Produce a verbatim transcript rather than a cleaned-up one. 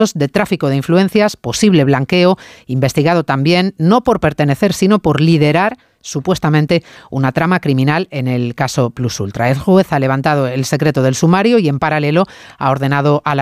de tráfico de influencias, posible blanqueo, investigado también no por pertenecer, sino por liderar supuestamente una trama criminal en el caso Plus Ultra. El juez ha levantado el secreto del sumario y en paralelo ha ordenado a la